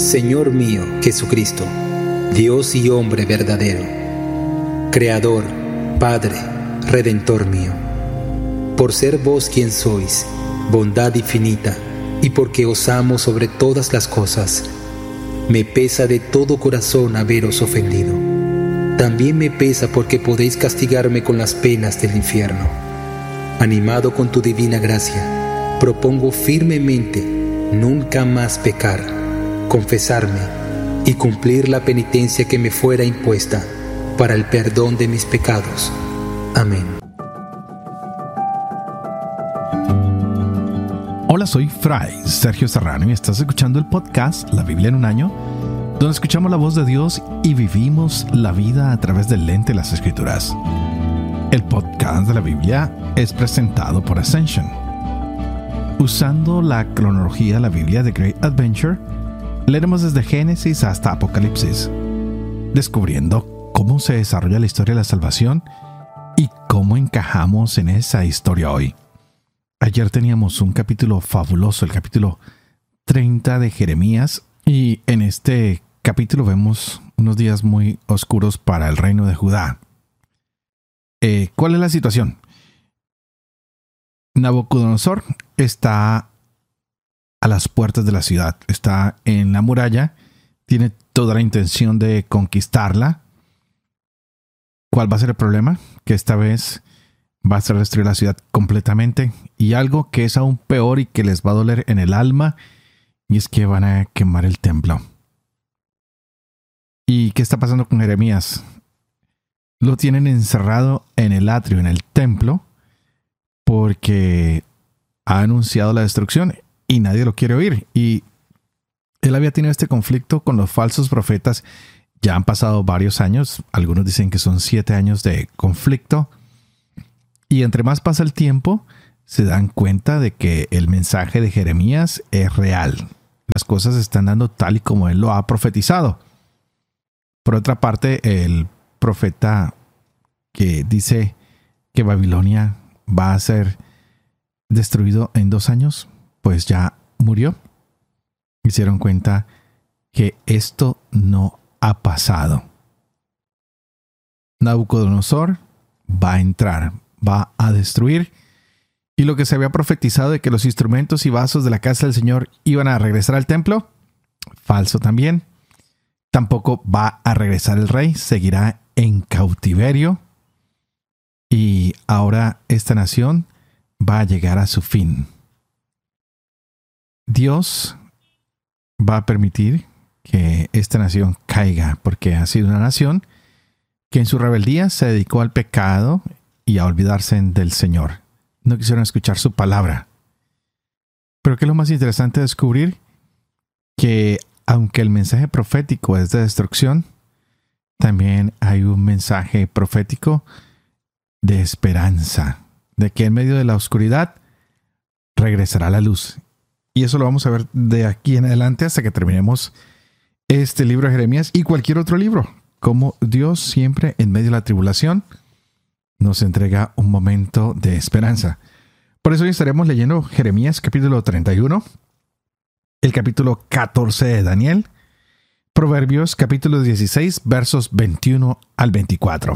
Señor mío Jesucristo, Dios y hombre verdadero, Creador, Padre, Redentor mío, por ser vos quien sois, bondad infinita, y porque os amo sobre todas las cosas, me pesa de todo corazón haberos ofendido. También me pesa porque podéis castigarme con las penas del infierno. Animado con tu divina gracia, propongo firmemente nunca más pecar, confesarme y cumplir la penitencia que me fuera impuesta para el perdón de mis pecados. Amén. Hola, soy Fray Sergio Serrano y estás escuchando el podcast La Biblia en un año, donde escuchamos la voz de Dios y vivimos la vida a través del lente de las Escrituras. El podcast de la Biblia es presentado por Ascension. Usando la cronología de la Biblia de Great Adventure, leeremos desde Génesis hasta Apocalipsis, descubriendo cómo se desarrolla la historia de la salvación y cómo encajamos en esa historia hoy. Ayer teníamos un capítulo fabuloso, el capítulo 30 de Jeremías, y en este capítulo vemos unos días muy oscuros para el reino de Judá. ¿Cuál es la situación? Nabucodonosor está a las puertas de la ciudad, está en la muralla, tiene toda la intención de conquistarla. ¿Cuál va a ser el problema? Que esta vez va a ser destruir la ciudad completamente, y algo que es aún peor y que les va a doler en el alma, y es que van a quemar el templo. ¿Y qué está pasando con Jeremías? Lo tienen encerrado en el atrio, en el templo, porque ha anunciado la destrucción y nadie lo quiere oír. Y él había tenido este conflicto con los falsos profetas. Ya han pasado varios años, algunos dicen que son 7 años de conflicto. Y entre más pasa el tiempo, se dan cuenta de que el mensaje de Jeremías es real. Las cosas se están dando tal y como él lo ha profetizado. Por otra parte, el profeta que dice que Babilonia va a ser destruido en 2 años, pues ya murió. Y se dieron cuenta que esto no ha pasado. Nabucodonosor va a entrar, va a destruir, y lo que se había profetizado de que los instrumentos y vasos de la casa del Señor iban a regresar al templo, falso también. Tampoco va a regresar el rey, seguirá en cautiverio, y ahora esta nación va a llegar a su fin. Dios va a permitir que esta nación caiga, porque ha sido una nación que en su rebeldía se dedicó al pecado y a olvidarse del Señor. No quisieron escuchar su palabra. Pero ¿qué es lo más interesante de descubrir? Que aunque el mensaje profético es de destrucción, también hay un mensaje profético de esperanza, de que en medio de la oscuridad regresará la luz. Y eso lo vamos a ver de aquí en adelante hasta que terminemos este libro de Jeremías y cualquier otro libro. Como Dios siempre en medio de la tribulación nos entrega un momento de esperanza. Por eso hoy estaremos leyendo Jeremías capítulo 31, el capítulo 14 de Daniel, Proverbios capítulo 16, versos 21 al 24.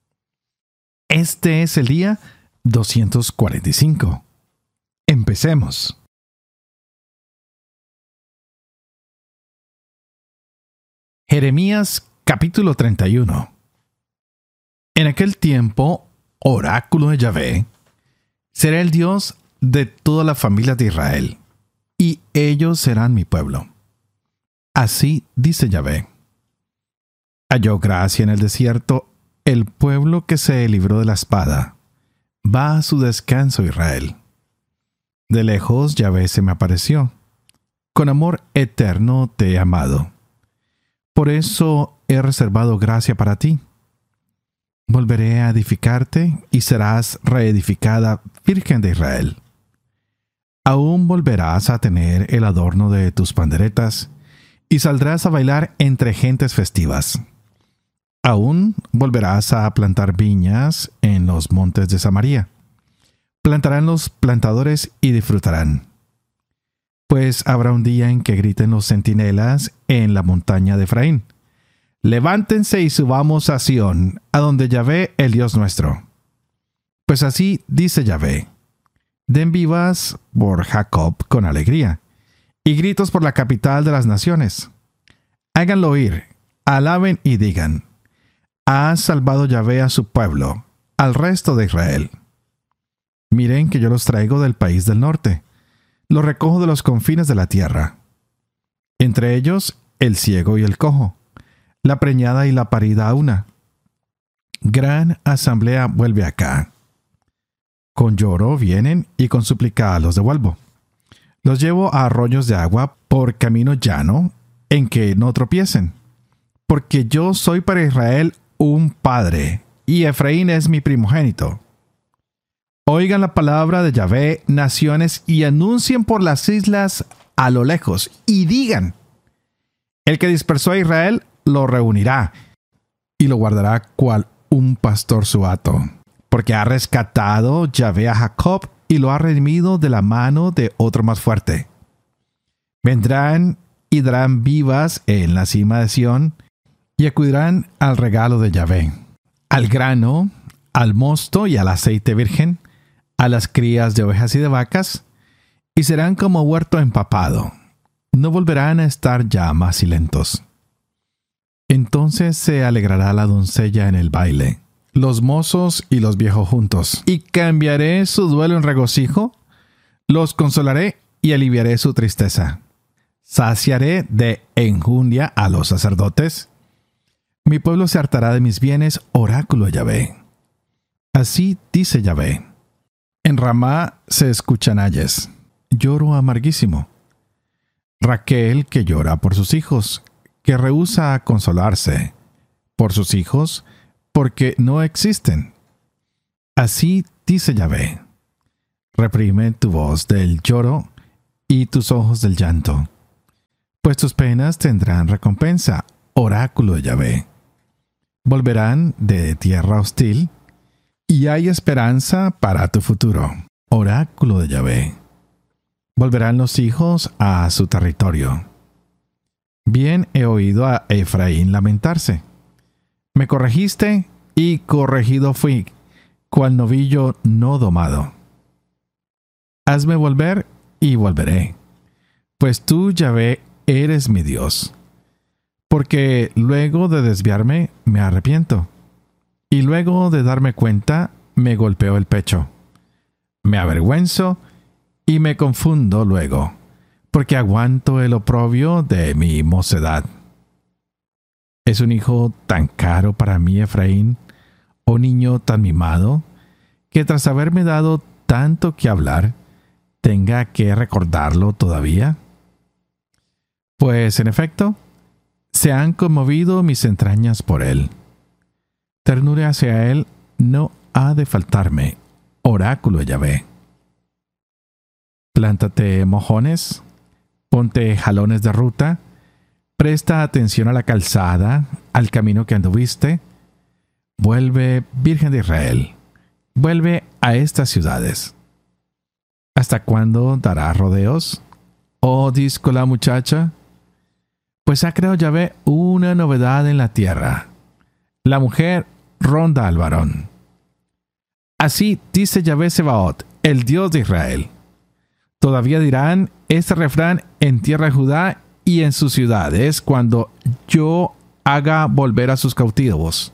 Este es el día 245. Empecemos. Jeremías capítulo 31. En aquel tiempo, oráculo de Yahvé, será el Dios de toda la familia de Israel, y ellos serán mi pueblo. Así dice Yahvé. Halló gracia en el desierto el pueblo que se libró de la espada. Va a su descanso Israel. De lejos Yahvé se me apareció. Con amor eterno te he amado. Por eso he reservado gracia para ti. Volveré a edificarte y serás reedificada, Virgen de Israel. Aún volverás a tener el adorno de tus panderetas y saldrás a bailar entre gentes festivas. Aún volverás a plantar viñas en los montes de Samaria. Plantarán los plantadores y disfrutarán. Pues habrá un día en que griten los centinelas en la montaña de Efraín. Levántense y subamos a Sión, a donde Yahvé, el Dios nuestro. Pues así dice Yahvé: den vivas por Jacob con alegría, y gritos por la capital de las naciones. Háganlo oír, alaben y digan: ha salvado Yahvé a su pueblo, al resto de Israel. Miren que yo los traigo del país del norte, los recojo de los confines de la tierra. Entre ellos, el ciego y el cojo, la preñada y la parida a una. Gran asamblea vuelve acá. Con lloro vienen y con súplica los devuelvo. Los llevo a arroyos de agua por camino llano en que no tropiecen. Porque yo soy para Israel un padre, y Efraín es mi primogénito. Oigan la palabra de Yahvé, naciones, y anuncien por las islas a lo lejos, y digan: el que dispersó a Israel lo reunirá, y lo guardará cual un pastor su hato. Porque ha rescatado Yahvé a Jacob, y lo ha redimido de la mano de otro más fuerte. Vendrán y darán vivas en la cima de Sión, y acudirán al regalo de Yahvé, al grano, al mosto y al aceite virgen, a las crías de ovejas y de vacas, y serán como huerto empapado. No volverán a estar ya macilentos. Entonces se alegrará la doncella en el baile, los mozos y los viejos juntos, y cambiaré su duelo en regocijo, los consolaré y aliviaré su tristeza. Saciaré de enjundia a los sacerdotes. Mi pueblo se hartará de mis bienes, oráculo de Yahvé. Así dice Yahvé: en Ramá se escuchan ayes, lloro amarguísimo. Raquel, que llora por sus hijos, que rehúsa consolarse por sus hijos, porque no existen. Así dice Yahvé: reprime tu voz del lloro y tus ojos del llanto, pues tus penas tendrán recompensa, oráculo de Yahvé. Volverán de tierra hostil, y hay esperanza para tu futuro, oráculo de Yahvé. Volverán los hijos a su territorio. Bien he oído a Efraín lamentarse. Me corregiste, y corregido fui, cual novillo no domado. Hazme volver, y volveré, pues tú, Yahvé, eres mi Dios. Porque luego de desviarme, me arrepiento, y luego de darme cuenta, me golpeo el pecho. Me avergüenzo y me confundo luego, porque aguanto el oprobio de mi mocedad. ¿Es un hijo tan caro para mí, Efraín, oh niño tan mimado, que tras haberme dado tanto que hablar, tenga que recordarlo todavía? Pues, en efecto, se han conmovido mis entrañas por él. Ternura hacia él no ha de faltarme, oráculo de Yahvé. Plántate mojones, ponte jalones de ruta, presta atención a la calzada, al camino que anduviste. Vuelve, Virgen de Israel, vuelve a estas ciudades. ¿Hasta cuándo darás rodeos, oh díscola muchacha? Pues ha creado Yahvé una novedad en la tierra. La mujer ronda al varón. Así dice Yahvé Sebaot, el Dios de Israel. Todavía dirán este refrán en tierra de Judá y en sus ciudades, cuando yo haga volver a sus cautivos.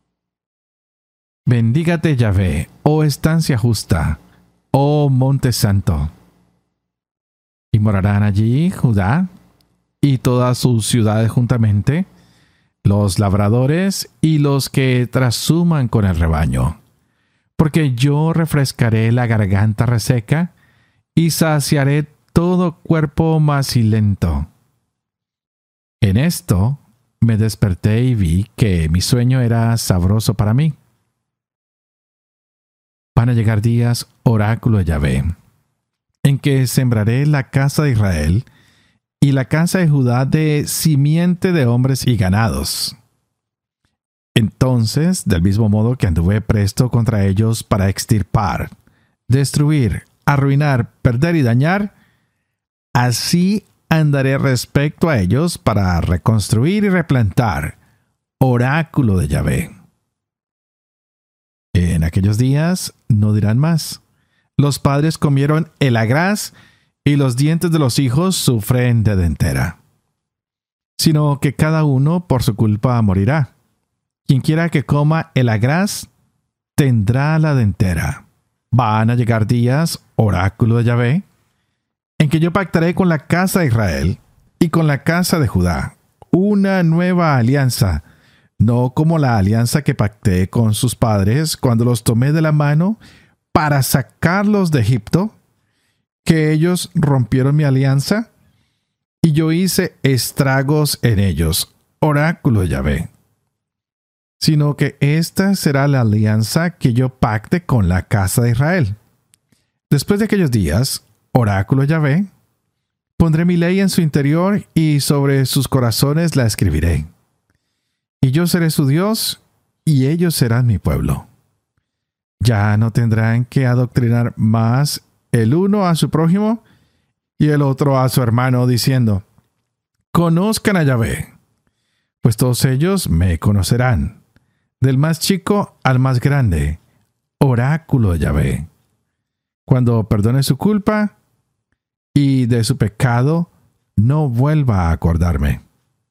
Bendígate Yahvé, oh estancia justa, oh monte santo. Y morarán allí Judá y todas sus ciudades juntamente, los labradores y los que trashuman con el rebaño. Porque yo refrescaré la garganta reseca y saciaré todo cuerpo macilento. En esto me desperté y vi que mi sueño era sabroso para mí. Van a llegar días, oráculo de Yahvé, en que sembraré la casa de Israel y la casa de Judá de simiente de hombres y ganados. Entonces, del mismo modo que anduve presto contra ellos para extirpar, destruir, arruinar, perder y dañar, así andaré respecto a ellos para reconstruir y replantar. Oráculo de Yahvé. En aquellos días no dirán más. Los padres comieron el agraz y los dientes de los hijos sufren de dentera. Sino que cada uno por su culpa morirá. Quien quiera que coma el agraz tendrá la dentera. Van a llegar días, oráculo de Yahvé, en que yo pactaré con la casa de Israel y con la casa de Judá una nueva alianza, no como la alianza que pacté con sus padres cuando los tomé de la mano para sacarlos de Egipto, que ellos rompieron mi alianza y yo hice estragos en ellos, oráculo de Yahvé. Sino que esta será la alianza que yo pacte con la casa de Israel. Después de aquellos días, oráculo de Yahvé, pondré mi ley en su interior y sobre sus corazones la escribiré. Y yo seré su Dios y ellos serán mi pueblo. Ya no tendrán que adoctrinar más el uno a su prójimo y el otro a su hermano, diciendo: conozcan a Yahvé, pues todos ellos me conocerán, del más chico al más grande, oráculo de Yahvé. Cuando perdone su culpa y de su pecado, no vuelva a acordarme.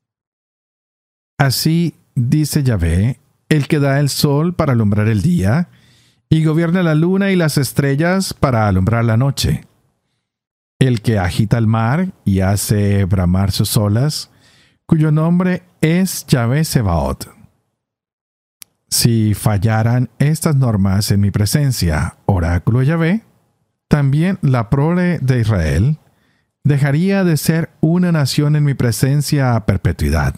Así dice Yahvé, el que da el sol para alumbrar el día, y gobierna la luna y las estrellas para alumbrar la noche. El que agita el mar y hace bramar sus olas, cuyo nombre es Yahvé Sebaot. Si fallaran estas normas en mi presencia, oráculo de Yahvé, también la prole de Israel dejaría de ser una nación en mi presencia a perpetuidad.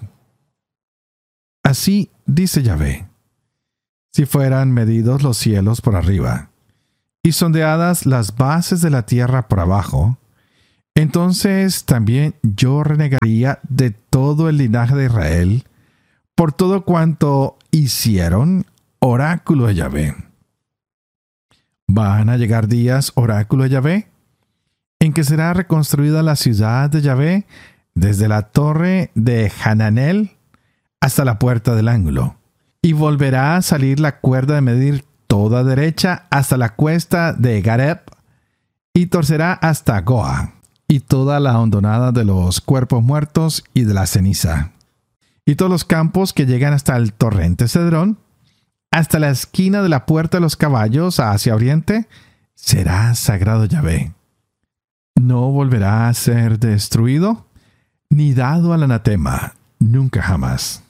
Así dice Yahvé: si fueran medidos los cielos por arriba y sondeadas las bases de la tierra por abajo, entonces también yo renegaría de todo el linaje de Israel por todo cuanto hicieron, oráculo de Yahvé. Van a llegar días, oráculo de Yahvé, en que será reconstruida la ciudad de Yahvé desde la torre de Hananel hasta la puerta del ángulo, y volverá a salir la cuerda de medir toda derecha hasta la cuesta de Gareb, y torcerá hasta Goa, y toda la hondonada de los cuerpos muertos y de la ceniza, y todos los campos que llegan hasta el torrente Cedrón, hasta la esquina de la puerta de los caballos hacia oriente, será sagrado Yahvé. No volverá a ser destruido, ni dado al anatema, nunca jamás.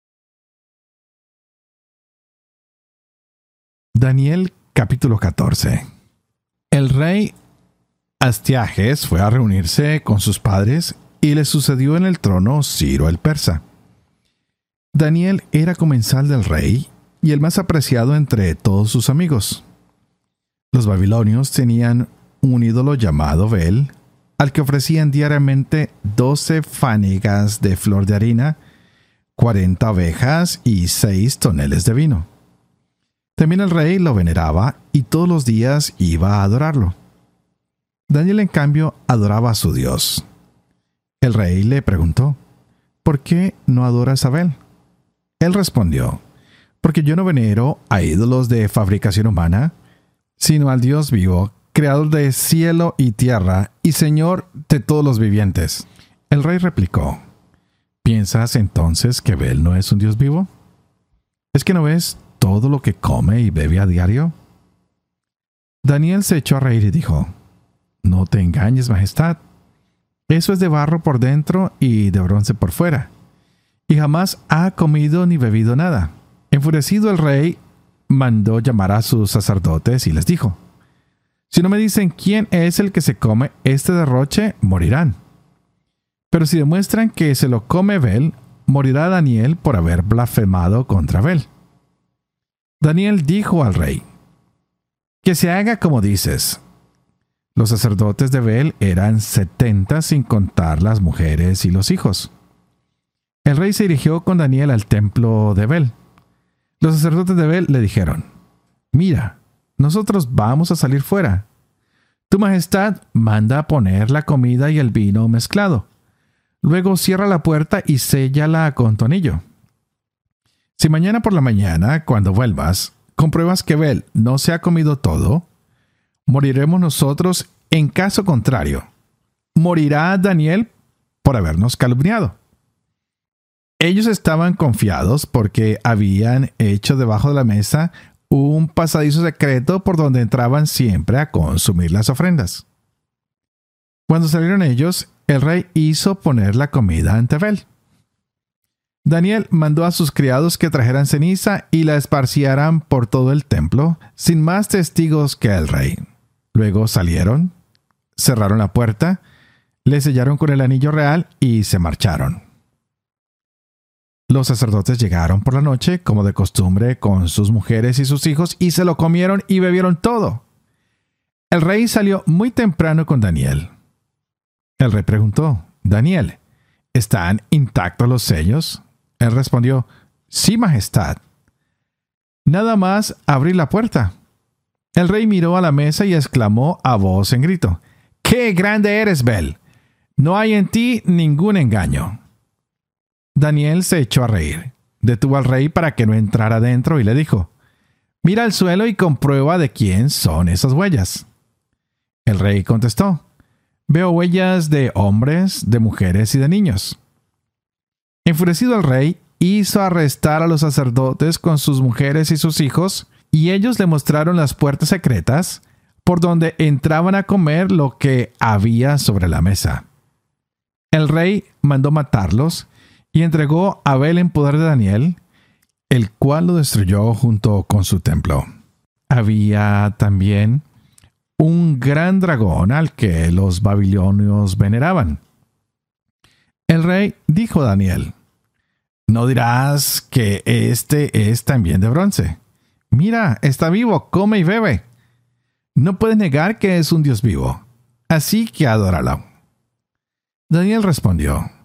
Daniel capítulo 14. El rey Astiages fue a reunirse con sus padres y le sucedió en el trono Ciro el persa. Daniel era comensal del rey y el más apreciado entre todos sus amigos. Los babilonios tenían un ídolo llamado Bel, al que ofrecían diariamente 12 fanegas de flor de harina, 40 ovejas y 6 toneles de vino. También el rey lo veneraba y todos los días iba a adorarlo. Daniel, en cambio, adoraba a su Dios. El rey le preguntó: ¿por qué no adoras a Bel? Él respondió: porque yo no venero a ídolos de fabricación humana, sino al Dios vivo, creador de cielo y tierra, y Señor de todos los vivientes. El rey replicó: ¿piensas entonces que Bel no es un Dios vivo? ¿Es que no ves todo lo que come y bebe a diario? Daniel se echó a reír y dijo: no te engañes, majestad. Eso es de barro por dentro y de bronce por fuera, y jamás ha comido ni bebido nada. Enfurecido el rey mandó llamar a sus sacerdotes y les dijo: si no me dicen quién es el que se come este derroche, morirán. Pero si demuestran que se lo come Bel, morirá Daniel por haber blasfemado contra Bel. Daniel dijo al rey: que se haga como dices. Los sacerdotes de Bel eran 70 sin contar las mujeres y los hijos. El rey se dirigió con Daniel al templo de Bel. Los sacerdotes de Bel le dijeron: mira, nosotros vamos a salir fuera. Tu majestad manda a poner la comida y el vino mezclado, Luego cierra la puerta y séllala con tornillo. Si mañana por la mañana, cuando vuelvas, compruebas que Bel no se ha comido todo, moriremos nosotros. En caso contrario, morirá Daniel por habernos calumniado. Ellos estaban confiados porque habían hecho debajo de la mesa un pasadizo secreto por donde entraban siempre a consumir las ofrendas. Cuando salieron ellos, el rey hizo poner la comida ante Bel. Daniel mandó a sus criados que trajeran ceniza y la esparcieran por todo el templo, sin más testigos que el rey. Luego salieron, cerraron la puerta, le sellaron con el anillo real y se marcharon. Los sacerdotes llegaron por la noche, como de costumbre, con sus mujeres y sus hijos, y se lo comieron y bebieron todo. El rey salió muy temprano con Daniel. El rey preguntó: «Daniel, ¿están intactos los sellos?» Él respondió: «Sí, majestad». Nada más abrir la puerta. El rey miró a la mesa y exclamó a voz en grito: «¡Qué grande eres, Bel! No hay en ti ningún engaño». Daniel se echó a reír. Detuvo al rey para que no entrara dentro y le dijo: «Mira al suelo y comprueba de quién son esas huellas». El rey contestó: «Veo huellas de hombres, de mujeres y de niños». Enfurecido el rey, hizo arrestar a los sacerdotes con sus mujeres y sus hijos, y ellos le mostraron las puertas secretas por donde entraban a comer lo que había sobre la mesa. El rey mandó matarlos y entregó a Bel en poder de Daniel, el cual lo destruyó junto con su templo. Había también un gran dragón al que los babilonios veneraban. El rey dijo a Daniel: «No dirás que este es también de bronce. Mira, está vivo, come y bebe. No puedes negar que es un Dios vivo, así que adóralo». Daniel respondió: